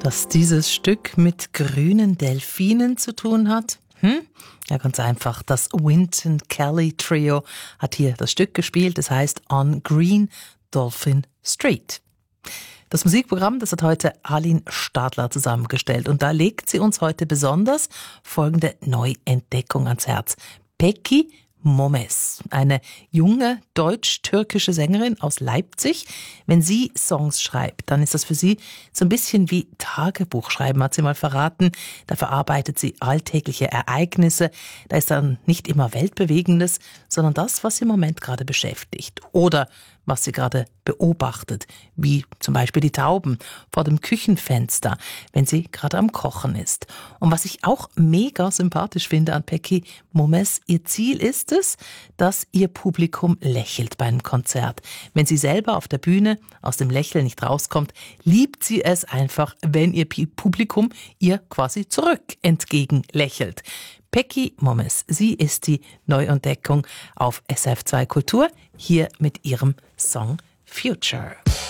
Dass dieses Stück mit grünen Delfinen zu tun hat? Ja, ganz einfach. Das Wynton Kelly Trio hat hier das Stück gespielt. Es heißt On Green Dolphin Street. Das Musikprogramm, das hat heute Aline Stadler zusammengestellt. Und da legt sie uns heute besonders folgende Neuentdeckung ans Herz. Peki Momes, eine junge deutsch-türkische Sängerin aus Leipzig. Wenn sie Songs schreibt, dann ist das für sie so ein bisschen wie Tagebuchschreiben, hat sie mal verraten. Da verarbeitet sie alltägliche Ereignisse. Da ist dann nicht immer Weltbewegendes, sondern das, was sie im Moment gerade beschäftigt. Oder was sie gerade beobachtet, wie zum Beispiel die Tauben vor dem Küchenfenster, wenn sie gerade am Kochen ist. Und was ich auch mega sympathisch finde an Peki Momes, ihr Ziel ist es, dass ihr Publikum lächelt bei einem Konzert. Wenn sie selber auf der Bühne aus dem Lächeln nicht rauskommt, liebt sie es einfach, wenn ihr Publikum ihr quasi zurück entgegenlächelt. Peki Momes, sie ist die Neuentdeckung auf SF2 Kultur, hier mit ihrem Song Future.